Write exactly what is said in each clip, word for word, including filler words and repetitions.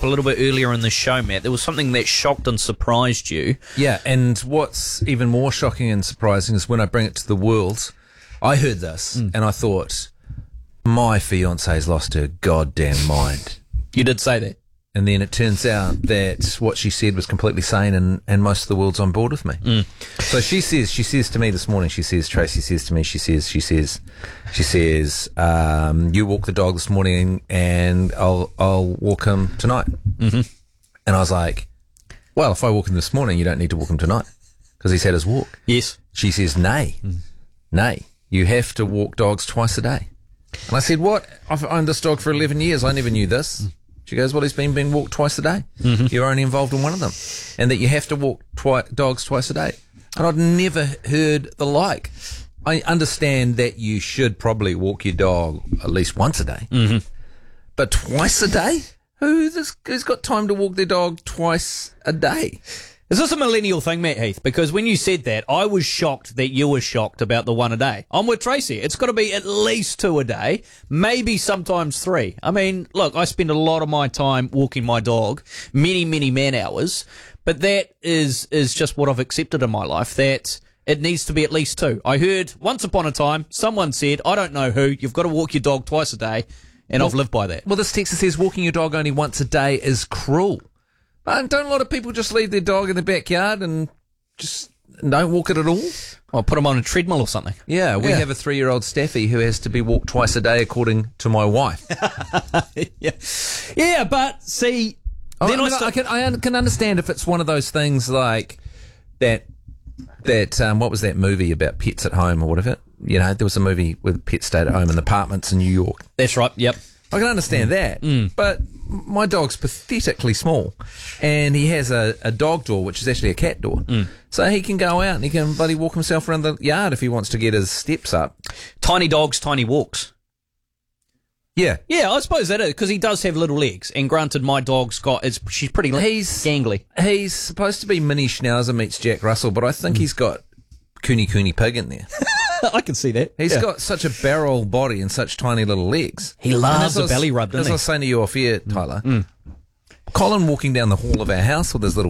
a little bit earlier in the show, Matt. There was something that shocked and surprised you. Yeah, and what's even more shocking and surprising is when I bring it to the world, I heard this mm. and I thought, my fiance's lost her goddamn mind. You did say that. And then it turns out that what she said was completely sane, and, and most of the world's on board with me. Mm. So she says, she says to me this morning, she says, Tracy says to me, she says, she says, she says, um, you walk the dog this morning and I'll, I'll walk him tonight. Mm-hmm. And I was like, well, if I walk him this morning, you don't need to walk him tonight because he's had his walk. Yes. She says, nay, mm. nay, you have to walk dogs twice a day. And I said, what? I've owned this dog for eleven years. I never knew this. Mm. She goes, well, he's been being walked twice a day. Mm-hmm. You're only involved in one of them. And that you have to walk twi- dogs twice a day. And I'd never heard the like. I understand that you should probably walk your dog at least once a day. Mm-hmm. But twice a day? Who this, who's got time to walk their dog twice a day? Is this a millennial thing, Matt Heath? Because when you said that, I was shocked that you were shocked about the one a day. I'm with Tracy. It's got to be at least two a day, maybe sometimes three. I mean, look, I spend a lot of my time walking my dog, many, many man hours, but that is is just what I've accepted in my life, that it needs to be at least two. I heard once upon a time, someone said, I don't know who, you've got to walk your dog twice a day, and well, I've lived by that. Well, this text says walking your dog only once a day is cruel. But don't a lot of people just leave their dog in the backyard and just don't walk it at all? Or put them on a treadmill or something. Yeah, we yeah. have a three-year-old Staffy who has to be walked twice a day, according to my wife. yeah. yeah, but see... Oh, then I, I, mean, st- I, can, I can understand if it's one of those things like that, that um, what was that movie about pets at home or whatever? You know, there was a movie with pets stayed at home in apartments in New York. That's right, yep. I can understand mm. that, mm. but my dog's pathetically small, and he has a, a dog door, which is actually a cat door. Mm. So he can go out and he can bloody walk himself around the yard if he wants to get his steps up. Tiny dogs, tiny walks. Yeah. Yeah, I suppose that is, because he does have little legs, and granted, my dog's got, it's, she's pretty he's, gangly. He's supposed to be mini Schnauzer meets Jack Russell, but I think mm. he's got Cooney Cooney Pig in there. I can see that. He's yeah. got such a barrel body and such tiny little legs. He loves a belly rub, doesn't he? As I was saying to you off air, Tyler, mm. Colin walking down the hall of our house with his little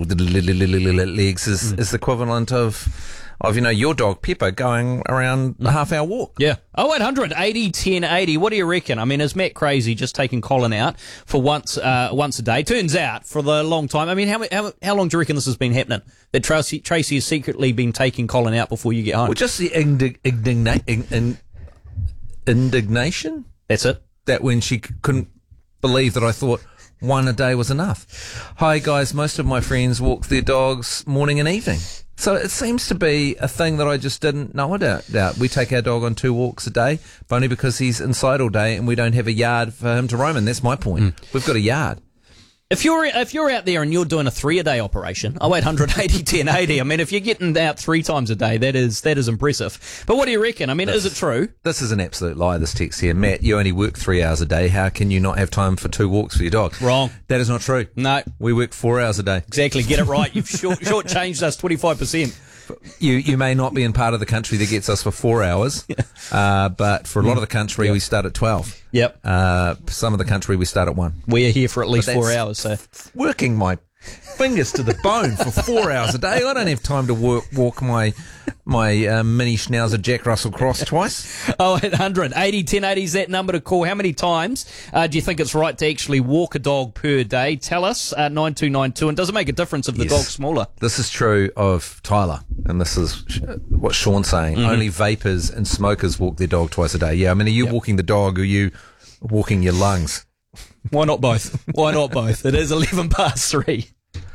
legs is, mm. is the equivalent of, of, you know, your dog Pepper going around a half hour walk. Yeah. oh eight hundred eighty ten eighty. What do you reckon? I mean, is Matt crazy just taking Colin out for once uh, once a day? Turns out, for the long time, I mean, how how, how long do you reckon this has been happening? That Tracy, Tracy has secretly been taking Colin out before you get home? Well, just the indig- indigna- in, in, indignation. That's it. That when she c- couldn't believe that I thought one a day was enough. Hi, guys. Most of my friends walk their dogs morning and evening. So it seems to be a thing that I just didn't know about. We take our dog on two walks a day, but only because he's inside all day and we don't have a yard for him to roam in. That's my point. Mm. We've got a yard. If you're if you're out there and you're doing a three a day operation, oh eight hundred eighty ten eighty. I mean, if you're getting out three times a day, that is that is impressive. But what do you reckon? I mean, this, is it true? This is an absolute lie. This text here, Matt. You only work three hours a day. How can you not have time for two walks for your dog? Wrong. That is not true. No, we work four hours a day. Exactly. Get it right. You've short shortchanged us twenty five percent. You you may not be in part of the country that gets us for four hours, uh, but for a lot of the country yep. we start at twelve. Yep. Uh, some of the country we start at one. We are here for at least four hours. So working my fingers to the bone for four hours a day. I don't have time to work, walk my my uh, mini Schnauzer Jack Russell Cross twice. oh eight hundred eighty ten eighty is that number to call. How many times uh, do you think it's right to actually walk a dog per day? Tell us, uh, nine two nine two. And does it make a difference if the yes. dog's smaller? This is true of Tyler, and this is what Sean's saying. Mm-hmm. Only vapors and smokers walk their dog twice a day. Yeah, I mean, are you yep. walking the dog or are you walking your lungs? Why not both? Why not both? It is eleven past three.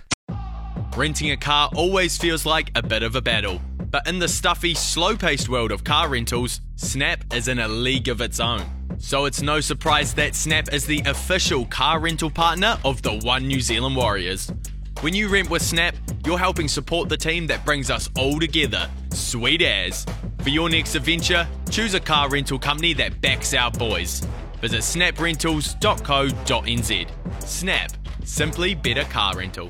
Renting a car always feels like a bit of a battle. But in the stuffy, slow-paced world of car rentals, Snap is in a league of its own. So it's no surprise that Snap is the official car rental partner of the One New Zealand Warriors. When you rent with Snap, you're helping support the team that brings us all together. Sweet as. For your next adventure, choose a car rental company that backs our boys. Visit snap rentals dot co dot n z. Snap. Simply better car rental.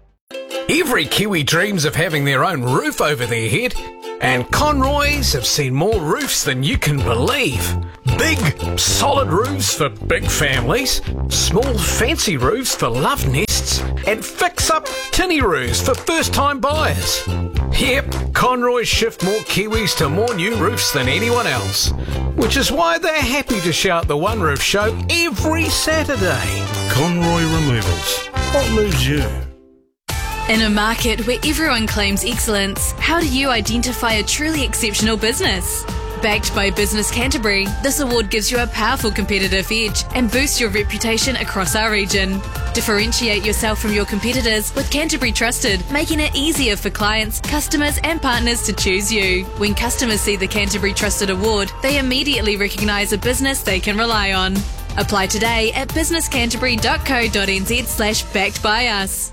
Every Kiwi dreams of having their own roof over their head, and Conroy's have seen more roofs than you can believe. Big, solid roofs for big families, small, fancy roofs for love nests, costs and fix up tinny roofs for first-time buyers. Yep, Conroy's shift more Kiwis to more new roofs than anyone else, which is why they're happy to shout the One Roof Show every Saturday. Conroy Removals. What moves you? In a market where everyone claims excellence, how do you identify a truly exceptional business? Backed by Business Canterbury, this award gives you a powerful competitive edge and boosts your reputation across our region. Differentiate yourself from your competitors with Canterbury Trusted, making it easier for clients, customers and partners to choose you. When customers see the Canterbury Trusted Award, they immediately recognise a business they can rely on. Apply today at businesscanterbury.co.nz slash backed by us.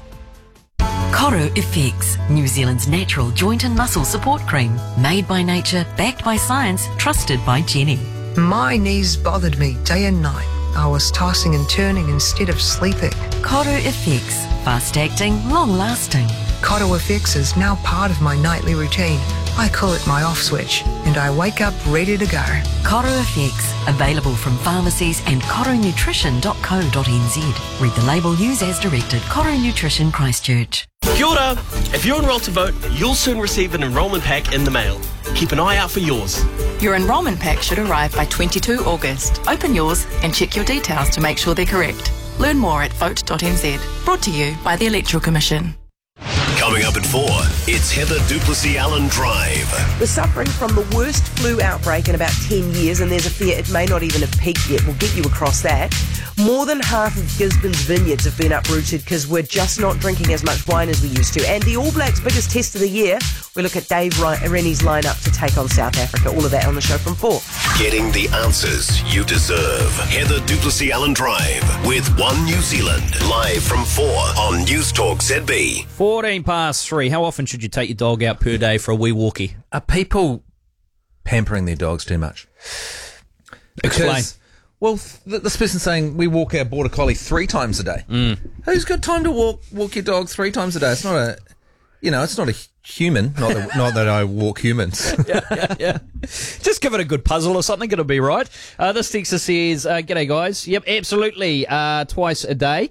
Coro Effects, New Zealand's natural joint and muscle support cream. Made by nature, backed by science, trusted by Jenny. My knees bothered me day and night. I was tossing and turning instead of sleeping. Coro Effects, fast-acting, long-lasting. Coro Effects is now part of my nightly routine. I call it my off switch, and I wake up ready to go. Coro Effects, available from pharmacies and coro nutrition dot co dot n z. Read the label, use as directed. Coro Nutrition Christchurch. Kia ora. If you're enrolled to vote, you'll soon receive an enrolment pack in the mail. Keep an eye out for yours. Your enrolment pack should arrive by the twenty-second of August. Open yours and check your details to make sure they're correct. Learn more at vote dot n z. Brought to you by the Electoral Commission. Coming up at four, it's Heather Duplessis-Allen Drive. We're suffering from the worst flu outbreak in about ten years, and there's a fear it may not even have peaked yet. We'll get you across that. More than half of Gisborne's vineyards have been uprooted because we're just not drinking as much wine as we used to. And the All Blacks' biggest test of the year, we look at Dave Rennie's lineup to take on South Africa. All of that on the show from four. Getting the answers you deserve. Heather Duplessis-Allen Drive with One New Zealand. Live from four on News Talk Z B. fourteen past three. How often should you take your dog out per day for a wee walkie? Are people pampering their dogs too much? Explain. Because, well, th- this person's saying we walk our border collie three times a day. Mm. Who's got time to walk walk your dog three times a day? It's not a, you know, it's not a human. Not that, not that I walk humans. yeah, yeah, yeah. Just give it a good puzzle or something. It'll be right. Uh, this texter says, uh, "G'day guys. Yep, absolutely. Uh, twice a day,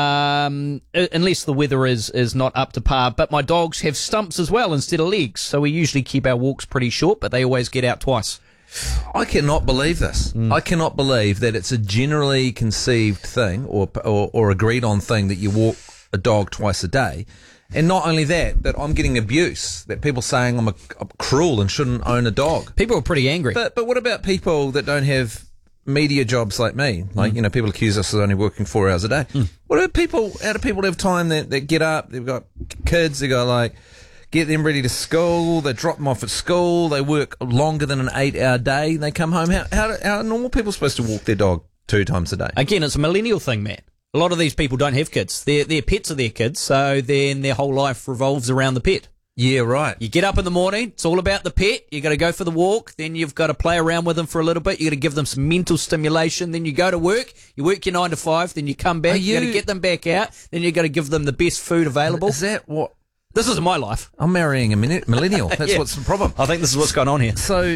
um, unless the weather is is not up to par. But my dogs have stumps as well instead of legs, so we usually keep our walks pretty short. But they always get out twice." I cannot believe this. Mm. I cannot believe that it's a generally conceived thing or, or or agreed on thing that you walk a dog twice a day. And not only that, that I'm getting abuse, that people saying I'm, a, I'm cruel and shouldn't own a dog. People are pretty angry. But but what about people that don't have media jobs like me? Like, mm. you know, people accuse us of only working four hours a day. Mm. What about people, how do people have time that, that get up, they've got kids, they got like, get them ready to school, they drop them off at school, they work longer than an eight-hour day, they come home. How, how, how are normal people supposed to walk their dog two times a day? Again, it's a millennial thing, Matt. A lot of these people don't have kids. Their their pets are their kids, so then their whole life revolves around the pet. Yeah, right. You get up in the morning, it's all about the pet, you got to go for the walk, then you've got to play around with them for a little bit, you got to give them some mental stimulation, then you go to work, you work your nine to five, then you come back, you, you got to get them back out, then you got to give them the best food available. Is that what... This isn't my life. I'm marrying a millennial. That's yeah. what's the problem. I think this is what's going on here. So,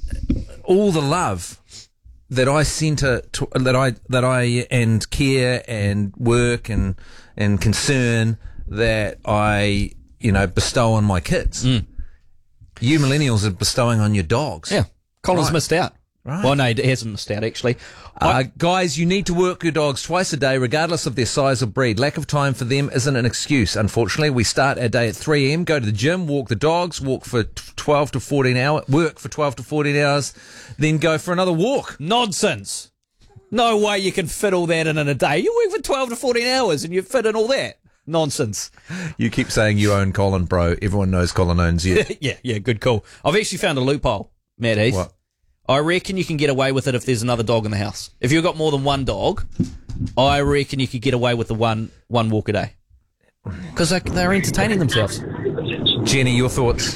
all the love that I centre, to, that I that I and care and work and and concern that I you know bestow on my kids, mm. you millennials are bestowing on your dogs. Yeah, Colin's right. missed out. Right. Well, no, he hasn't missed out, actually. Uh, guys, you need to work your dogs twice a day, regardless of their size or breed. Lack of time for them isn't an excuse. Unfortunately, we start our day at three a.m., go to the gym, walk the dogs, walk for twelve to fourteen hours, work for twelve to fourteen hours, then go for another walk. Nonsense. No way you can fit all that in in a day. You work for twelve to fourteen hours and you fit in all that. Nonsense. You keep saying you own Colin, bro. Everyone knows Colin owns you. yeah, yeah, good call. I've actually found a loophole, Matt Heath. What? I reckon you can get away with it if there's another dog in the house. If you've got more than one dog, I reckon you could get away with the one one walk a day. Because they, they're entertaining themselves. Jenny, your thoughts?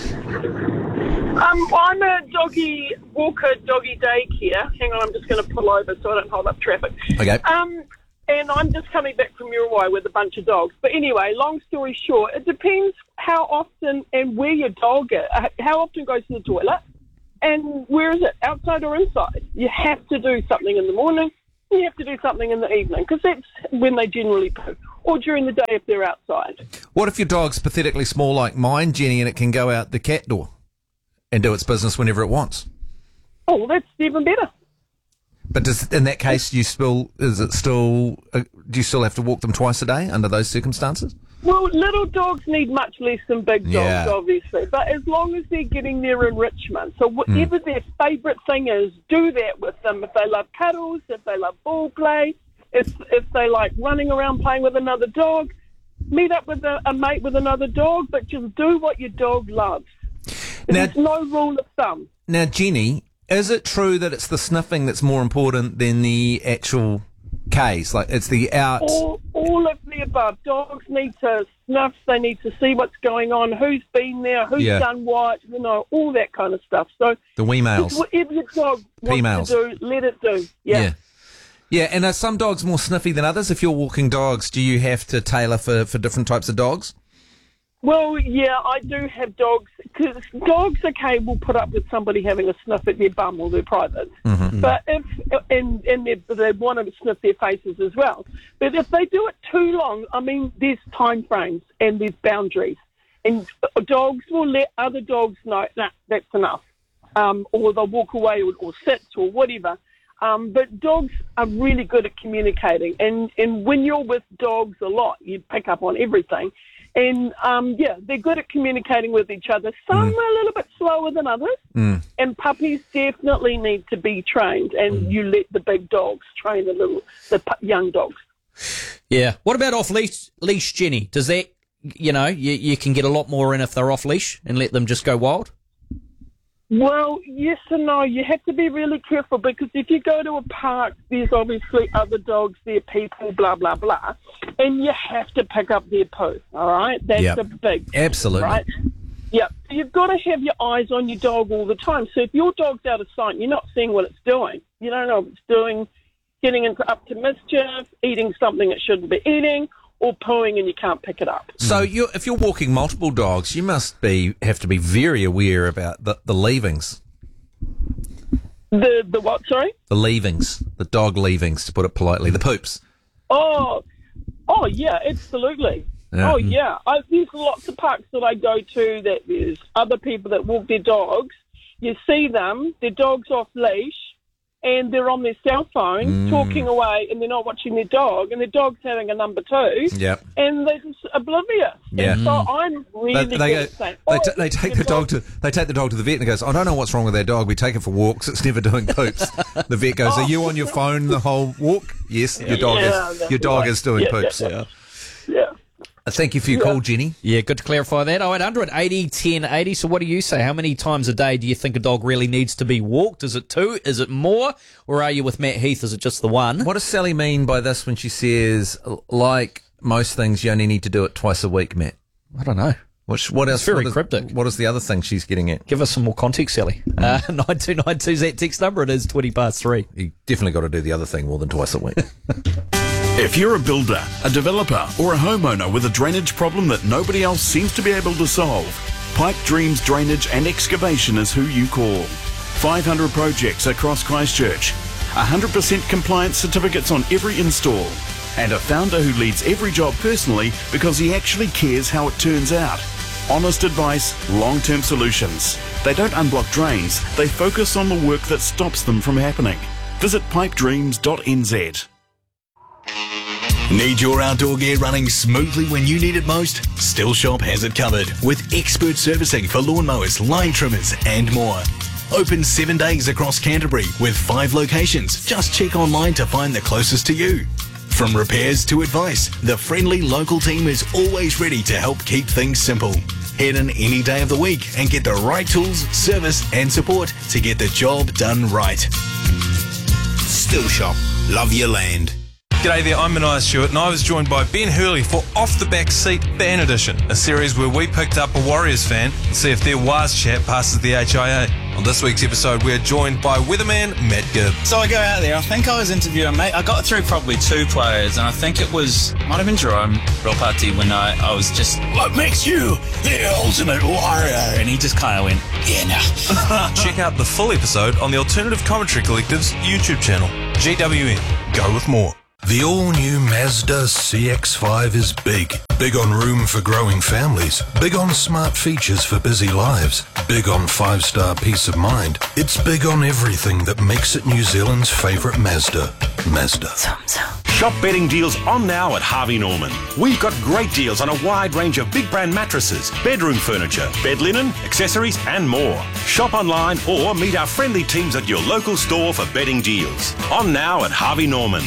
Um, I'm a doggy walker, doggy daycare. Hang on, I'm just going to pull over so I don't hold up traffic. Okay. Um, and I'm just coming back from Uruguay with a bunch of dogs. But anyway, long story short, it depends how often and where your dog is. How often goes to the toilet. And where is it, outside or inside? You have to do something in the morning, You have to do something in the evening because that's when they generally poo, or during the day if they're outside. What if your dog's pathetically small like mine, Jenny, and it can go out the cat door and do its business whenever it wants? Oh, well, that's even better. But does, in that case, you still is it still? Uh, do you still have to walk them twice a day under those circumstances? Well, little dogs need much less than big dogs, Yeah. obviously. But as long as they're getting their enrichment, so whatever their favourite thing is, do that with them. If they love cuddles, if they love ball play, if if they like running around playing with another dog, meet up with a, a mate with another dog, but just do what your dog loves. Now- There's no rule of thumb. Now, Jenny, is it true that it's the sniffing that's more important than the actual case? Like, it's the out... All, all of the above. Dogs need to snuff. They need to see what's going on, who's been there, who's Yeah. done what, you know, all that kind of stuff. So The wee males. just whatever your dog wants P-males. to do, let it do. Yeah. Yeah. Yeah, and are some dogs more sniffy than others? If you're walking dogs, do you have to tailor for, for different types of dogs? Well, yeah, I do have dogs, because dogs, okay, will put up with somebody having a sniff at their bum or their privates. Mm-hmm. But if, and, and they, they want to sniff their faces as well. But if they do it too long, I mean, there's time frames and there's boundaries. And dogs will let other dogs know, nah, that's enough. Um, or they'll walk away or, or sit or whatever. Um, but dogs are really good at communicating. And, and when you're with dogs a lot, you pick up on everything. And, um, yeah, they're good at communicating with each other. Some mm. are a little bit slower than others. Mm. And puppies definitely need to be trained. And mm. you let the big dogs train the little, the pu- young dogs. Yeah. What about off-leash, leash, Jenny? Does that, you know, you, you can get a lot more in if they're off-leash and let them just go wild? Well, yes and no. You have to be really careful because if you go to a park, there's obviously other dogs there, people, blah, blah, blah, and you have to pick up their poo, all right? That's Yep. a big thing, Absolutely. right? Yeah, you've got to have your eyes on your dog all the time. So if your dog's out of sight, you're not seeing what it's doing. You don't know what it's doing, getting into, up to mischief, eating something it shouldn't be eating, or pooing and you can't pick it up. So you, if you're walking multiple dogs, you must be have to be very aware about the, the leavings. The the what, sorry? The leavings. The dog leavings, to put it politely. The poops. Oh, oh yeah, absolutely. Yeah. Oh yeah, I, there's lots of parks that I go to that there's other people that walk their dogs. You see them, their dog's off leash, and they're on their cell phone Mm. talking away, and they're not watching their dog, and their dog's having a number two. Yep. And they're just oblivious. Yeah. And so I'm really They, they, good go, at saying, they, oh, t- they take your the dog to they take the dog to the vet and it goes, I don't know what's wrong with their dog. We take it for walks. It's never doing poops. The vet goes, Are you on your phone the whole walk? Yes, your dog Yeah, is that's your dog right. is doing Yeah, poops. yeah, yeah. Uh, Thank you for your call, Jenny. Yeah, good to clarify that. Oh eight hundred eighty ten eighty. So what do you say? How many times a day do you think a dog really needs to be walked? Is it two? Is it more? Or are you with Matt Heath? Is it just the one? What does Sally mean by this when she says, like most things, you only need to do it twice a week, Matt? I don't know. Which, what else? It's very what is, cryptic. What is the other thing she's getting at? Give us some more context, Sally. Uh, nine two nine two is that text number. It is twenty past three. You definitely got to do the other thing more than twice a week. If you're a builder, a developer, or a homeowner with a drainage problem that nobody else seems to be able to solve, Pipe Dreams Drainage and Excavation is who you call. five hundred projects across Christchurch, one hundred percent compliance certificates on every install, and a founder who leads every job personally because he actually cares how it turns out. Honest advice, long-term solutions. They don't unblock drains, they focus on the work that stops them from happening. Visit pipe dreams dot n z. Need your outdoor gear running smoothly when you need it most? Still Shop has it covered with expert servicing for lawnmowers, line trimmers and more. Open seven days across Canterbury with five locations. Just check online to find the closest to you. From repairs to advice, the friendly local team is always ready to help keep things simple. Head in any day of the week and get the right tools, service and support to get the job done right. Still Shop. Love your land. G'day there, I'm Mania Stewart and I was joined by Ben Hurley for Off the Back Seat Ban Edition, a series where we picked up a Warriors fan and see if their W A S chat passes the H I A. On this week's episode, we're joined by weatherman Matt Gibb. So I go out there, I think I was interviewing, mate, I got through probably two players, and I think it was, might have been Jerome Ropati, when I, I was just, what makes you the ultimate warrior? And he just kind of went, yeah, nah. Check out the full episode on the Alternative Commentary Collective's YouTube channel. G W N, go with more. The all-new Mazda C X five is big. Big on room for growing families. Big on smart features for busy lives. Big on five-star peace of mind. It's big on everything that makes it New Zealand's favourite Mazda. Mazda. Shop bedding deals on now at Harvey Norman. We've got great deals on a wide range of big brand mattresses, bedroom furniture, bed linen, accessories and more. Shop online or meet our friendly teams at your local store for bedding deals. On now at Harvey Norman.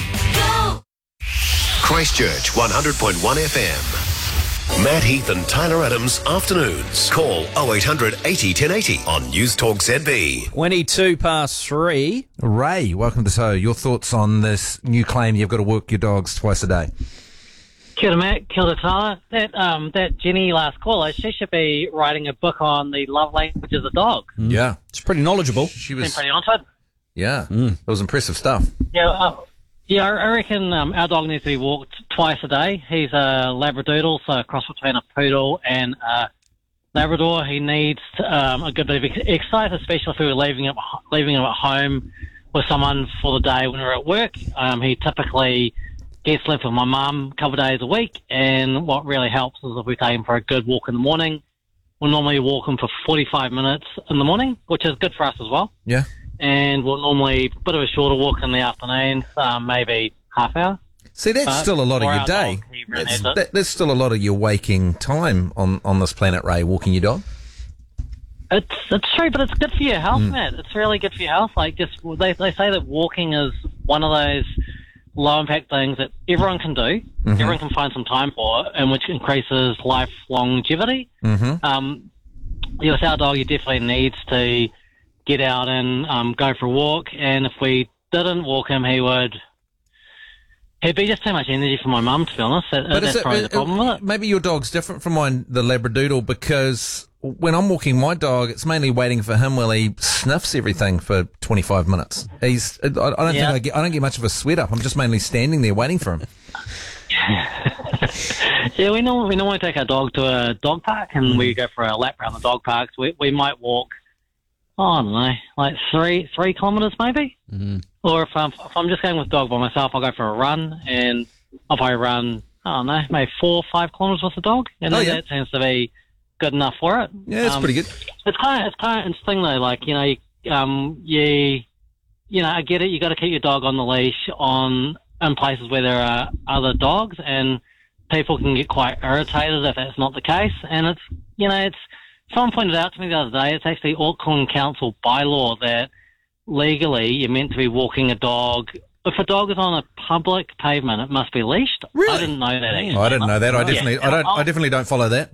Christchurch one hundred point one F M. Matt Heath and Tyler Adams afternoons. Call oh eight hundred eighty ten eighty on News Talk Z B. twenty-two past three. Ray, welcome to the show. Your thoughts on this new claim you've got to walk your dogs twice a day? Kia ora, Matt. Kia ora, Tyler. That, um, that Jenny last caller, she should be writing a book on the love languages of dogs. Mm. Yeah. It's pretty knowledgeable. She Been was, pretty onto it. yeah, mm. It was impressive stuff. Yeah, uh, yeah, I reckon um, our dog needs to be walked twice a day. He's a Labradoodle, so a cross between a poodle and a Labrador. He needs um, a good bit of ex- exercise, especially if we were leaving him, leaving him at home with someone for the day when we're at work. Um, he typically gets left with my mum a couple of days a week, and what really helps is if we take him for a good walk in the morning. We'll normally walk him for forty-five minutes in the morning, which is good for us as well. Yeah. And we'll normally a bit of a shorter walk in the afternoons, um, maybe half hour. See, that's But still a lot of for your our day. dog, he really That's, needs it. that, that's still a lot of your waking time on, on this planet, Ray, walking your dog. It's it's true, but it's good for your health, Mm. Matt. It's really good for your health. Like, just they they say that walking is one of those low impact things that everyone can do, Mhm. everyone can find some time for, and which increases life longevity. Mm-hmm. Um, you know, with our dog, he definitely needs to get out and um, go for a walk. And if we didn't walk him, he would. He'd be just too much energy for my mum, to be honest. That, But that's is it, probably the it- problem with it. maybe your dog's different from mine, the Labradoodle, because when I'm walking my dog, it's mainly waiting for him while he sniffs everything for twenty-five minutes. He's, I, I don't Yeah. think I get, I don't get much of a sweat up. I'm just mainly standing there waiting for him. Yeah, we normally, we normally take our dog to a dog park and we go for a lap around the dog parks. We we might walk, oh, I don't know, like three three kilometres maybe. Mm. Or if I'm, if I'm just going with dog by myself, I'll go for a run, and I'll probably run, I don't know, maybe four or five kilometres with the dog, and Oh, then yeah. that seems to be good enough for it. Yeah, it's Um, pretty good. It's kind of it's kind of interesting though. Like, you know, you, um, you you know, I get it. You got to keep your dog on the leash on in places where there are other dogs, and people can get quite irritated if that's not the case. And it's, you know, it's someone pointed out to me the other day. It's actually Auckland Council bylaw that legally you're meant to be walking a dog. If a dog is on a public pavement, it must be leashed. Really? I didn't know that. Actually. Oh, I didn't know that. I Yeah. definitely, I don't, I definitely don't follow that.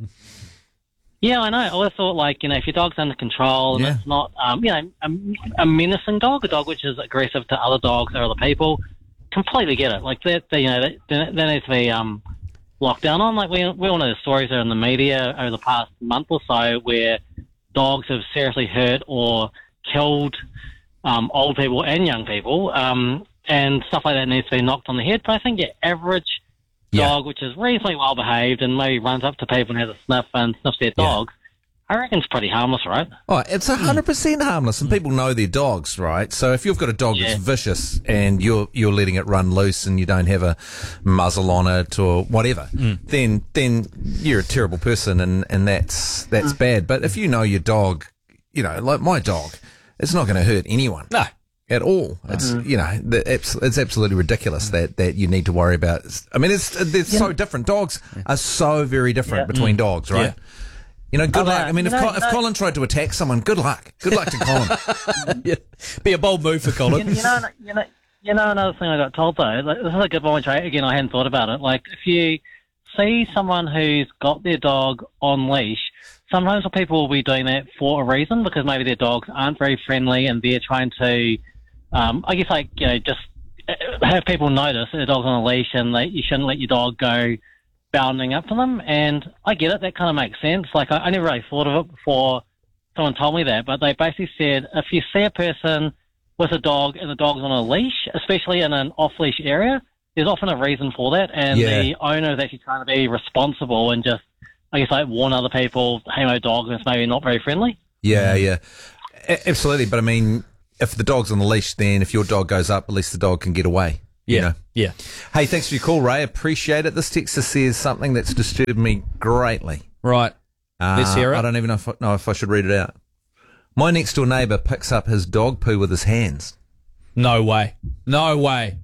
Yeah, I know. I always thought, like, you know, if your dog's under control and Yeah. it's not, um, you know, a, a menacing dog, a dog which is aggressive to other dogs or other people, completely get it. Like, that, that you know, that, that needs to be um, locked down on. Like, we, we all know the stories that are in the media over the past month or so where dogs have seriously hurt or killed um, old people and young people, um, and stuff like that needs to be knocked on the head. But I think your average dog, which is reasonably well behaved and maybe runs up to people and has a sniff and sniffs their dogs, I reckon it's pretty harmless, right? Oh, it's a hundred percent harmless, and people know their dogs, right? So if you've got a dog Yeah. that's vicious and you're you're letting it run loose and you don't have a muzzle on it or whatever, then then you're a terrible person, and, and that's that's bad. But if you know your dog, you know, like my dog, it's not going to hurt anyone. No. At all. It's, you know, the, it's, it's absolutely ridiculous that, that you need to worry about. I mean, it's, they're so different. Dogs are so very different Yeah. between Mm. dogs, right? Yeah. You know, good Oh, luck. no, I mean, if, no, Col- if no. Colin tried to attack someone, good luck. Good luck to Colin. Yeah. Be a bold move for You, Colin. you know, you know, you know, another thing I got told though. Like, this is a good one, which I, again I hadn't thought about it. Like, if you see someone who's got their dog on leash, sometimes people will be doing that for a reason, because maybe their dogs aren't very friendly and they're trying to, um, I guess, like, you know, just have people notice that the dog's on a leash and that you shouldn't let your dog go bounding up to them. And I get it, that kind of makes sense. Like, I, I never really thought of it before someone told me that, but they basically said if you see a person with a dog and the dog's on a leash, especially in an off-leash area, there's often a reason for that, and Yeah. the owner is actually trying to be responsible and just, I guess, like warn other people, hey, my dog is maybe not very friendly. Yeah, yeah. A- absolutely. But I mean, if the dog's on the leash, then if your dog goes up, at least the dog can get away. Yeah, You know? yeah. Hey, thanks for your call, Ray. Appreciate it. This texter says something that's disturbed me greatly. Right. Uh, Let's hear it. I don't even know if, I, know if I should read it out. My next door neighbour picks up his dog poo with his hands. No way. No way.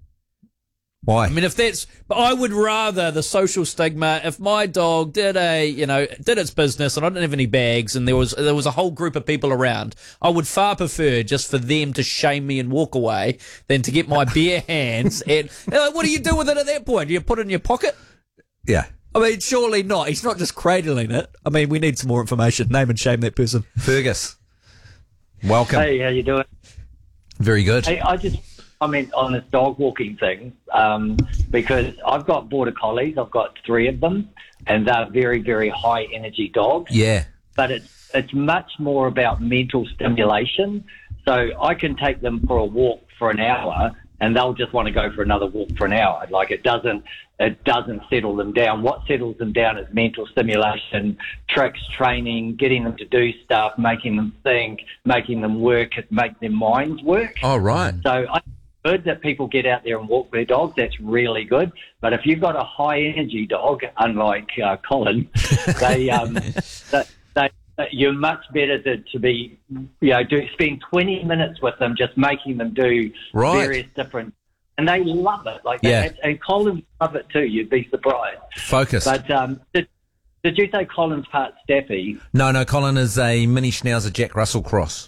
Why? I mean, if that's, but I would rather the social stigma. If my dog did a, you know, did its business, and I didn't have any bags, and there was there was a whole group of people around, I would far prefer just for them to shame me and walk away than to get my bare hands. And uh, what do you do with it at that point? Do you put it in your pocket? Yeah. I mean, surely not. He's not just cradling it. I mean, we need some more information. Name and shame that person. Fergus, welcome. Hey, how you doing? Very good. Hey, I just comment on this dog walking thing um, because I've got border collies. I've got three of them, and they're very, very high energy dogs. Yeah. But it's it's much more about mental stimulation. So I can take them for a walk for an hour, and they'll just want to go for another walk for an hour. Like it doesn't it doesn't settle them down. What settles them down is mental stimulation, tricks, training, getting them to do stuff, making them think, making them work, make their minds work. Oh, right. So I good that people get out there and walk their dogs. That's really good. But if you've got a high energy dog, unlike uh, Colin, they um, they, they you're much better to, to be, you know, do spend twenty minutes with them, just making them do Right. various different, and they love it. Like, Yeah. they, and Colin love it too. You'd be surprised. Focus. But um, did, did you say Colin's part Staffy? No, no, Colin is a mini Schnauzer Jack Russell cross.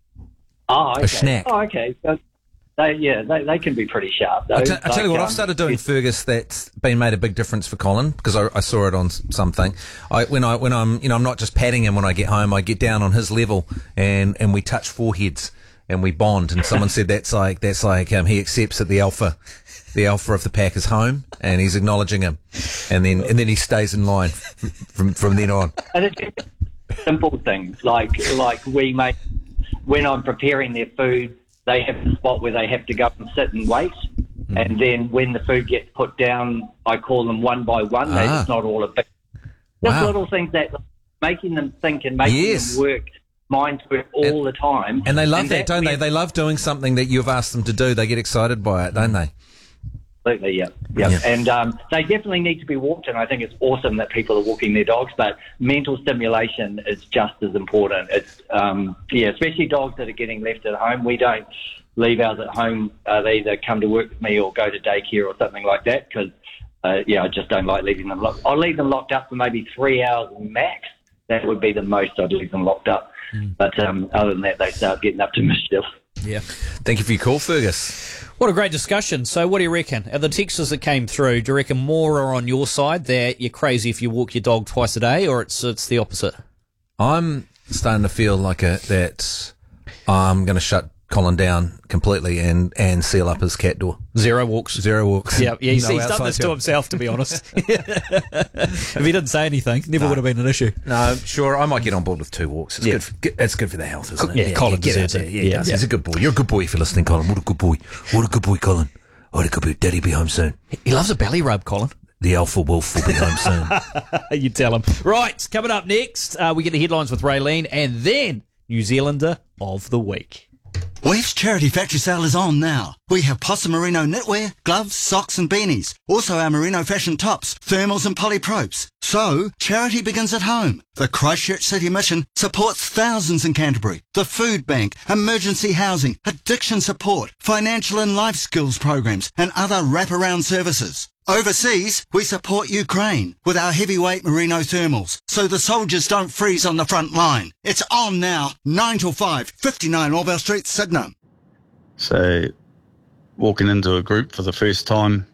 Oh, okay. A schnack. Oh, okay. So they, yeah, they, they can be pretty sharp, though. I, t- I tell you Like, what, I've um, started doing, Fergus, that's been made a big difference for Colin because I, I saw it on s- something. I, when I when I'm you know I'm not just patting him when I get home. I get down on his level and, and we touch foreheads and we bond. And someone said that's like that's like um, he accepts that the alpha, the alpha of the pack is home and he's acknowledging him, and then and then he stays in line from from then on. And it's just simple things like like we make when I'm preparing their food, they have a spot where they have to go and sit and wait. Hmm. And then when the food gets put down, I call them one by one. They Ah. It's not all a big. Just Wow. little things that making them think and making Yes. them work, minds work all the time. And they love that, don't they? when- They love doing something that you've asked them to do. They get excited by it, don't they? Absolutely, yeah. yeah. Yeah. And um, they definitely need to be walked, and I think it's awesome that people are walking their dogs, but mental stimulation is just as important. It's, um, yeah, especially dogs that are getting left at home. We don't leave ours at home. Uh, they either come to work with me or go to daycare or something like that because, uh, yeah, I just don't like leaving them locked. I'll leave them locked up for maybe three hours max. That would be the most I'd leave them locked up. But um, other than that, they start getting up to mischief. Yeah. Thank you for your call, Fergus. What a great discussion. So what do you reckon? Are the texters that came through, do you reckon more are on your side that you're crazy if you walk your dog twice a day, or it's it's the opposite? I'm starting to feel like a, that I'm going to shut Colin down completely and, and seal up his cat door. Zero walks. Zero walks. Yeah, yeah he's, No he's done outside this to help. himself, to be honest. If he didn't say anything, never No. would have been an issue. No, sure, I might get on board with two walks. It's Yeah. good. For, good- it's good for the health, isn't it? Yeah, Colin get out deserves there. it. Yeah, he Yeah. does. Yeah. He's a good boy. You're a good boy if you're listening, Colin. What a good boy. What a good boy, Colin. What a good boy. Daddy be home soon. He loves a belly rub, Colin. The alpha wolf will be home soon. You tell him. Right, coming up next, uh, we get the headlines with Raylene, and then New Zealander of the Week. Weave's charity factory sale is on now. We have Possum Merino knitwear, gloves, socks and beanies. Also our merino fashion tops, thermals and polypropes. So, charity begins at home. The Christchurch City Mission supports thousands in Canterbury. The Food Bank, emergency housing, addiction support, financial and life skills programs and other wraparound services. Overseas, we support Ukraine with our heavyweight merino thermals, so the soldiers don't freeze on the front line. It's on now, nine till five, fifty-nine Orwell Street, Sydney. So, walking into a group for the first time,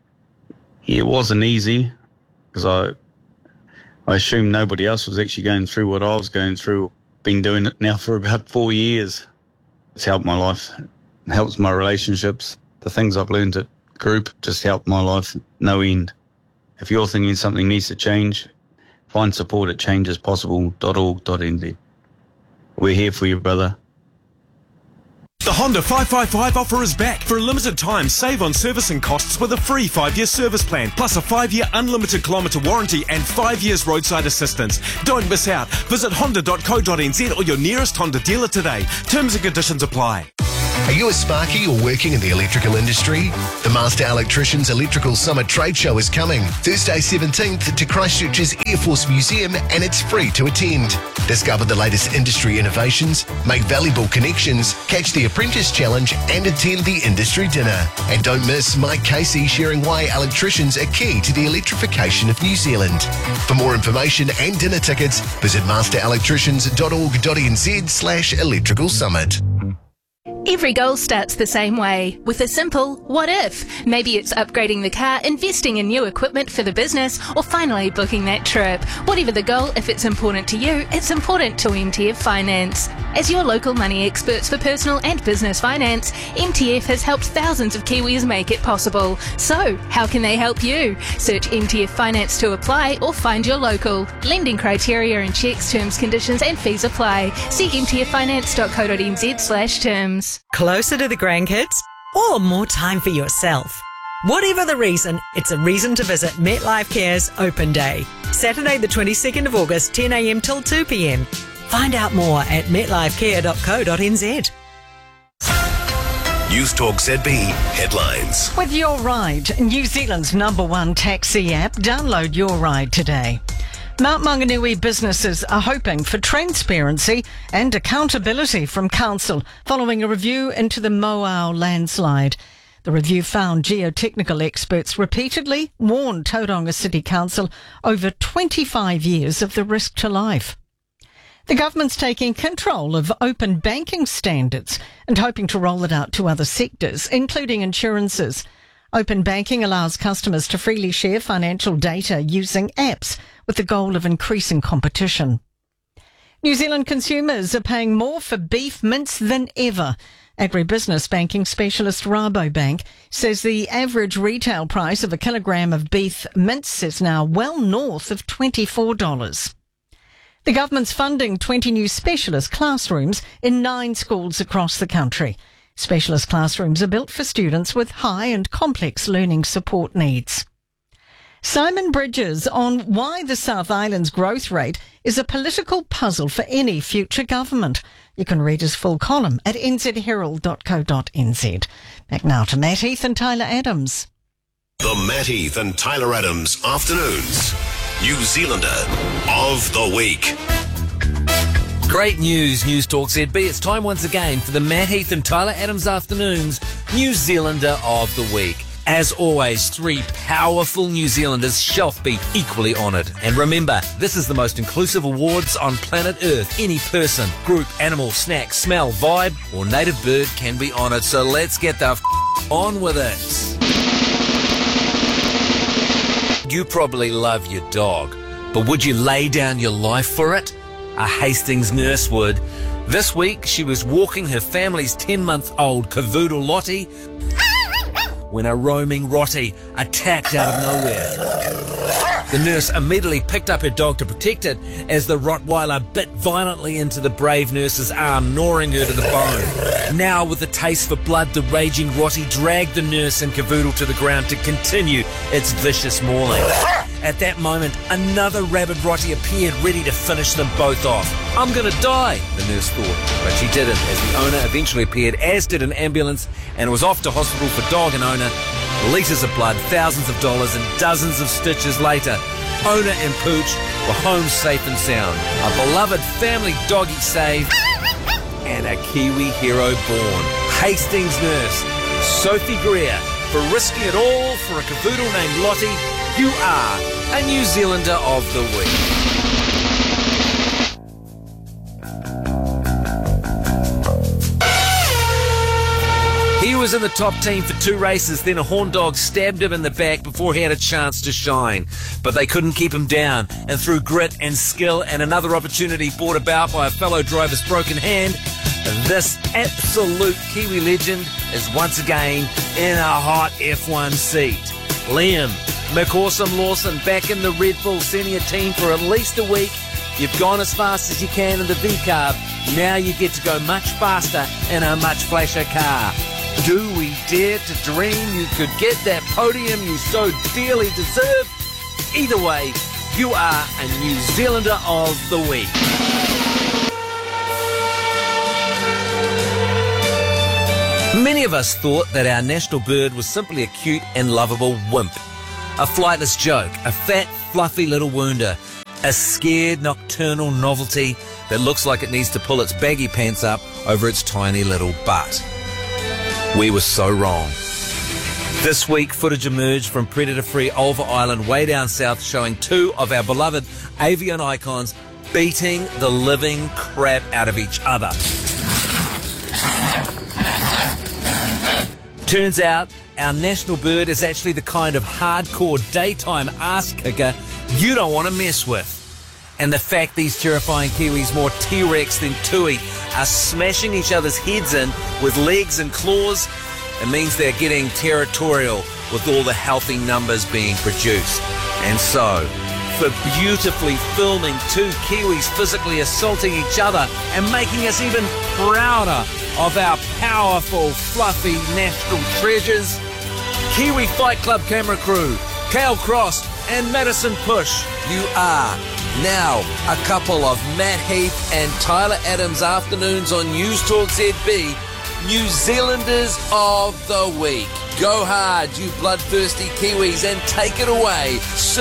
it wasn't easy because I, I assumed nobody else was actually going through what I was going through. Been doing it now for about four years. It's helped my life, it helps my relationships. The things I've learned at group just helped my life no end. If you're thinking something needs to change, find support at changes possible dot org dot n z. we're here for you, brother. The Honda five five five offer is back. For a limited time, save on servicing costs with a free five-year service plan, plus a five-year unlimited kilometre warranty and five years roadside assistance. Don't miss out. Visit honda dot co dot n z or your nearest Honda dealer today. Terms and conditions apply. Are you a sparky or working in the electrical industry? The Master Electricians Electrical Summer Trade Show is coming Thursday seventeenth to Christchurch's Air Force Museum, and it's free to attend. Discover the latest industry innovations, make valuable connections, catch the Apprentice Challenge and attend the industry dinner. And don't miss Mike Casey sharing why electricians are key to the electrification of New Zealand. For more information and dinner tickets, visit master electricians dot org dot n z slash electrical summit. Every goal starts the same way, with a simple what if. Maybe it's upgrading the car, investing in new equipment for the business, or finally booking that trip. Whatever the goal, if it's important to you, it's important to M T F Finance. As your local money experts for personal and business finance, M T F has helped thousands of Kiwis make it possible. So, how can they help you? Search M T F Finance to apply or find your local. Lending criteria and checks, terms, conditions and fees apply. See m t f finance dot co dot n z slash terms. Closer to the grandkids or more time for yourself? Whatever the reason, it's a reason to visit MetLife Care's Open Day. Saturday the twenty-second of August, ten a m till two p m. Find out more at met life care dot co dot n z. News Talk Z B headlines. With Your Ride, New Zealand's number one taxi app, download Your Ride today. Mount Maunganui businesses are hoping for transparency and accountability from council following a review into the Moao landslide. The review found geotechnical experts repeatedly warned Tauranga City Council over twenty-five years of the risk to life. The government's taking control of open banking standards and hoping to roll it out to other sectors, including insurances. Open banking allows customers to freely share financial data using apps with the goal of increasing competition. New Zealand consumers are paying more for beef mince than ever. Agribusiness banking specialist Rabobank says the average retail price of a kilogram of beef mince is now well north of twenty-four dollars. The government's funding twenty new specialist classrooms in nine schools across the country. Specialist classrooms are built for students with high and complex learning support needs. Simon Bridges on why the South Island's growth rate is a political puzzle for any future government. You can read his full column at n z herald dot co dot n z. Back now to Matt Heath and Tyler Adams. The Matt Heath and Tyler Adams Afternoons. New Zealander of the Week. Great news, News Talk Z B. It's time once again for the Matt Heath and Tyler Adams Afternoons New Zealander of the Week. As always, three powerful New Zealanders shall be equally honoured. And remember, this is the most inclusive awards on planet Earth. Any person, group, animal, snack, smell, vibe, or native bird can be honoured. So let's get the f- on with it. You probably love your dog, but would you lay down your life for it? A Hastings nurse would. This week, she was walking her family's ten-month-old cavoodle Lottie when a roaming Rottie attacked out of nowhere. The nurse immediately picked up her dog to protect it as the Rottweiler bit violently into the brave nurse's arm, gnawing her to the bone. Now, with a taste for blood, the raging Rottie dragged the nurse and cavoodle to the ground to continue its vicious mauling. At that moment, another rabid Rottie appeared, ready to finish them both off. I'm gonna die, the nurse thought, but she didn't, as the owner eventually appeared, as did an ambulance, and was off to hospital for dog and owner. Litres of blood, thousands of dollars, and dozens of stitches later, owner and Pooch were home safe and sound. A beloved family doggy saved, and a Kiwi hero born. Hastings nurse, Sophie Greer, for risking it all for a cavoodle named Lottie. You are a New Zealander of the Week. He was in the top team for two races, then a horn dog stabbed him in the back before he had a chance to shine. But they couldn't keep him down, and through grit and skill and another opportunity brought about by a fellow driver's broken hand, this absolute Kiwi legend is once again in a hot F one seat. Liam McAwesome Lawson back in the Red Bull senior team for at least a week You've gone as fast as you can in the V-Carb. Now you get to go much faster in a much flasher car. Do we dare to dream you could get that podium you so dearly deserve? Either way, you are a New Zealander of the Week. Many of us thought that our national bird was simply a cute and lovable wimp. A flightless joke, a fat, fluffy little wounder, a scared nocturnal novelty that looks like it needs to pull its baggy pants up over its tiny little butt. We were so wrong. This week, footage emerged from predator-free Ulva Island way down south showing two of our beloved avian icons beating the living crap out of each other. Turns out, our national bird is actually the kind of hardcore daytime ass kicker you don't want to mess with. And the fact these terrifying Kiwis, more T-Rex than Tui, are smashing each other's heads in with legs and claws, it means they're getting territorial with all the healthy numbers being produced. And so, for beautifully filming two Kiwis physically assaulting each other and making us even prouder of our powerful, fluffy national treasures, Kiwi Fight Club camera crew, Kale Cross and Madison Push, you are now a couple of Matt Heath and Tyler Adams afternoons on News Talk Z B, New Zealanders of the Week. Go hard, you bloodthirsty Kiwis, and take it away.